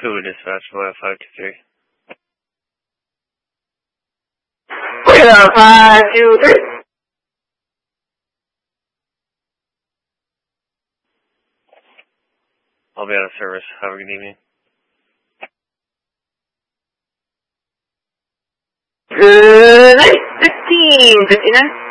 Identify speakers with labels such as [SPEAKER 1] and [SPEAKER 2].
[SPEAKER 1] Google Dispatch, Royal 523.
[SPEAKER 2] Royal 523.
[SPEAKER 1] I'll be out of service. Have a good evening.
[SPEAKER 2] Good night, 1559.